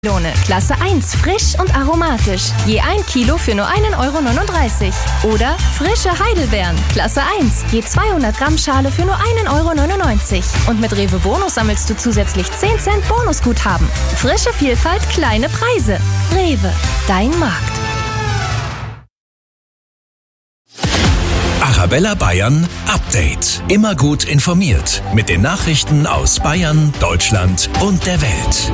Melone, Klasse 1, frisch und aromatisch. Je 1 Kilo für nur 1,39 €. Oder frische Heidelbeeren, Klasse 1, je 200 Gramm Schale für nur 1,99 €. Und mit Rewe Bonus sammelst du zusätzlich 10 Cent Bonusguthaben. Frische Vielfalt, kleine Preise. Rewe, dein Markt. Arabella Bayern Update. Immer gut informiert mit den Nachrichten aus Bayern, Deutschland und der Welt.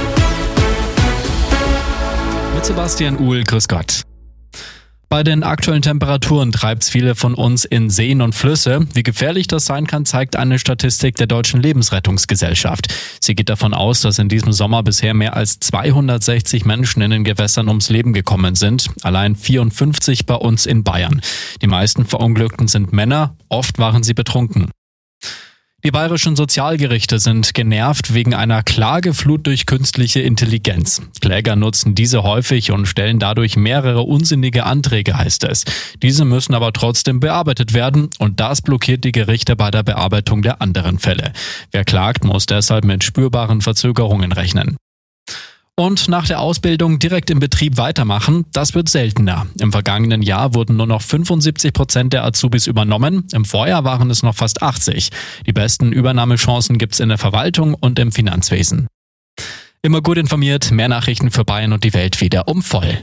Mit Sebastian Uhl, grüß Gott. Bei den aktuellen Temperaturen treibt's viele von uns in Seen und Flüsse. Wie gefährlich das sein kann, zeigt eine Statistik der Deutschen Lebensrettungsgesellschaft. Sie geht davon aus, dass in diesem Sommer bisher mehr als 260 Menschen in den Gewässern ums Leben gekommen sind. Allein 54 bei uns in Bayern. Die meisten Verunglückten sind Männer, oft waren sie betrunken. Die bayerischen Sozialgerichte sind genervt wegen einer Klageflut durch künstliche Intelligenz. Kläger nutzen diese häufig und stellen dadurch mehrere unsinnige Anträge, heißt es. Diese müssen aber trotzdem bearbeitet werden und das blockiert die Gerichte bei der Bearbeitung der anderen Fälle. Wer klagt, muss deshalb mit spürbaren Verzögerungen rechnen. Und nach der Ausbildung direkt im Betrieb weitermachen, das wird seltener. Im vergangenen Jahr wurden nur noch 75% der Azubis übernommen, im Vorjahr waren es noch fast 80. Die besten Übernahmechancen gibt's in der Verwaltung und im Finanzwesen. Immer gut informiert, mehr Nachrichten für Bayern und die Welt wieder um voll.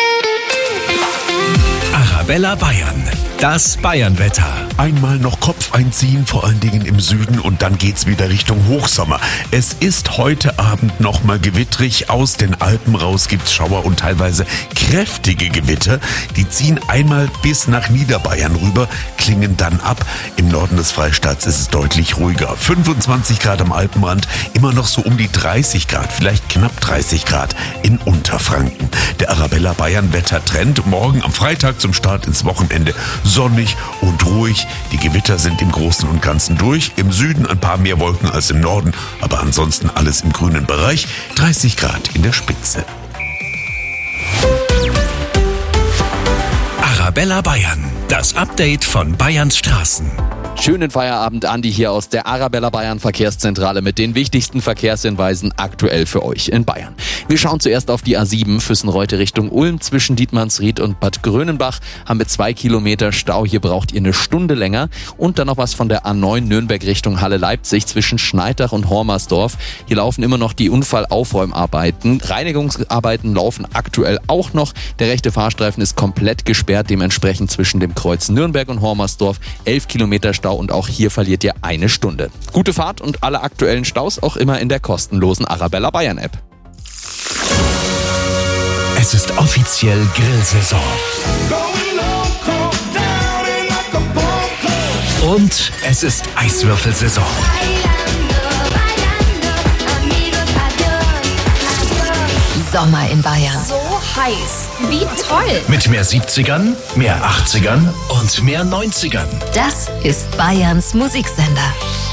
Arabella Bayern, das Bayernwetter. Einmal noch Kopf einziehen, vor allen Dingen im Süden, und dann geht's wieder Richtung Hochsommer. Es ist heute Abend nochmal gewittrig. Aus den Alpen raus gibt's Schauer und teilweise kräftige Gewitter. Die ziehen einmal bis nach Niederbayern rüber, klingen dann ab. Im Norden des Freistaats ist es deutlich ruhiger. 25 Grad am Alpenrand, immer noch so um die 30 Grad, vielleicht knapp 30 Grad in Unterfranken. Der Arabella Bayern Wettertrend. Morgen am Freitag zum Start ins Wochenende sonnig und ruhig. Die Gewitter sind im Großen und Ganzen durch. Im Süden ein paar mehr Wolken als im Norden, aber ansonsten alles im grünen Bereich. 30 Grad in der Spitze. Arabella Bayern, das Update von Bayerns Straßen. Schönen Feierabend, Andi hier aus der Arabella Bayern Verkehrszentrale mit den wichtigsten Verkehrshinweisen aktuell für euch in Bayern. Wir schauen zuerst auf die A7 Füssenreute Richtung Ulm. Zwischen Dietmannsried und Bad Grönenbach haben wir 2 Kilometer Stau. Hier braucht ihr eine Stunde länger. Und dann noch was von der A9 Nürnberg Richtung Halle-Leipzig zwischen Schneidach und Hormersdorf. Hier laufen immer noch die Unfallaufräumarbeiten. Reinigungsarbeiten laufen aktuell auch noch. Der rechte Fahrstreifen ist komplett gesperrt. Dementsprechend zwischen dem Kreuz Nürnberg und Hormersdorf 11 Kilometer Stau. Und auch hier verliert ihr eine Stunde. Gute Fahrt und alle aktuellen Staus auch immer in der kostenlosen Arabella Bayern App. Es ist offiziell Grillsaison. Und es ist Eiswürfelsaison. Sommer in Bayern. So heiß. Wie toll. Mit mehr 70ern, mehr 80ern und mehr 90ern. Das ist Bayerns Musiksender.